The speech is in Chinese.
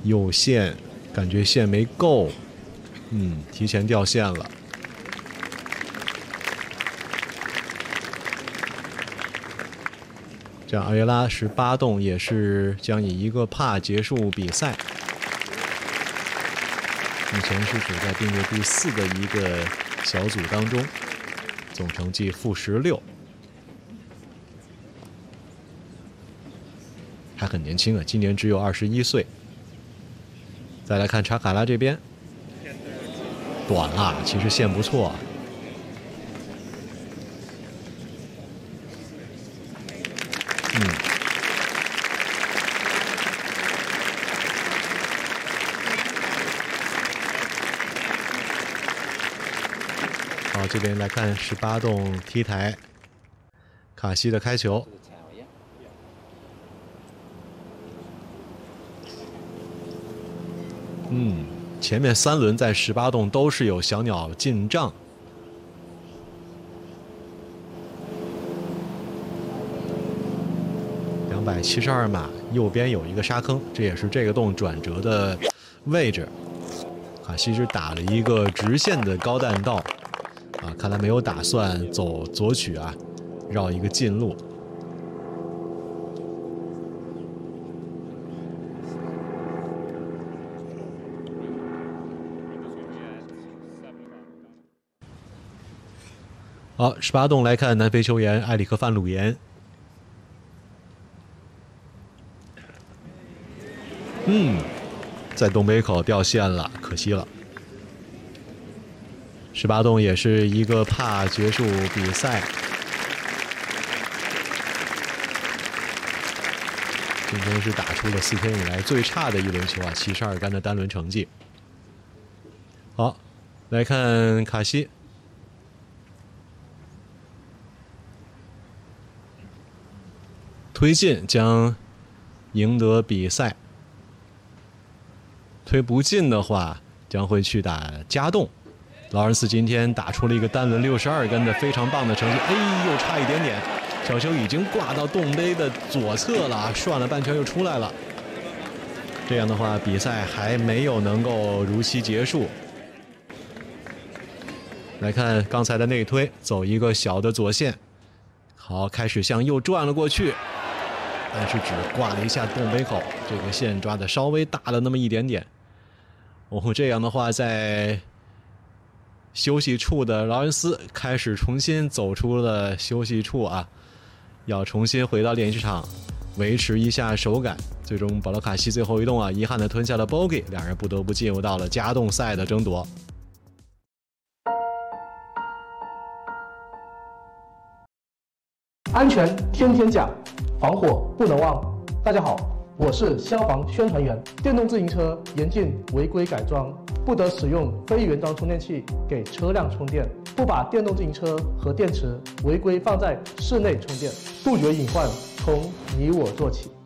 有线，感觉线没够，提前掉线了。这样阿约拉18洞也是将以1个帕结束比赛。目前是处在并列第4的一个小组当中，总成绩-16。还很年轻啊，今年只有21岁。再来看查卡拉这边，短了，其实线不错啊。好，这边来看18洞 T 台，卡西的开球。前面3轮在18洞都是有小鸟进账。272码，右边有一个沙坑，这也是这个洞转折的位置。卡西是打了一个直线的高弹道，看来没有打算走左曲啊，绕一个近路。好，18洞来看南非球员埃里克范鲁延。在洞杯口掉线了，可惜了。18洞也是1个帕结束比赛。今天是打出了4天以来最差的一轮球啊，72杆的单轮成绩。好，来看卡西。推进将赢得比赛，推不进的话将会去打加洞。劳伦斯今天打出了一个单轮62杆的非常棒的成绩，又差一点点，小球已经挂到洞杯的左侧了，涮了半圈又出来了。这样的话，比赛还没有能够如期结束。来看刚才的内推，走一个小的左线，好，开始向右转了过去。但是只挂了一下洞杯口，这个线抓的稍微大了那么一点点。这样的话，在休息处的劳伦斯开始重新走出了休息处啊，要重新回到练习场，维持一下手感。最终保罗卡西最后一洞啊，遗憾的吞下了 bogey， 两人不得不进入到了加洞赛的争夺。 安全天天讲，防火不能忘。大家好，我是消防宣传员。电动自行车严禁违规改装，不得使用非原装充电器给车辆充电，不把电动自行车和电池违规放在室内充电，杜绝隐患从你我做起。